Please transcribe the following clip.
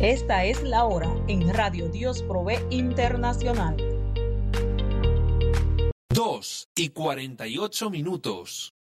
Esta es la hora en Radio Dios Provee Internacional. 2:48.